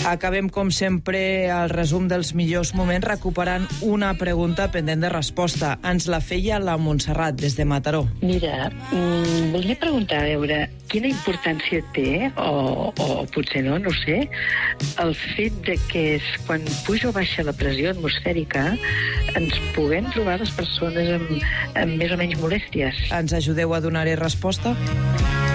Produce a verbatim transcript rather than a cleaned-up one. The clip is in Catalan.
Acabem, com sempre, el resum dels millors moments recuperant una pregunta pendent de resposta. Ens la feia la Montserrat, des de Mataró. Mira, mmm, volia preguntar, a veure, quina importància té, o, o potser no, no ho sé, el fet de que quan puja o baixa la pressió atmosfèrica ens puguem trobar les persones amb, amb més o menys molèsties. Ens ajudeu a donar-hi resposta?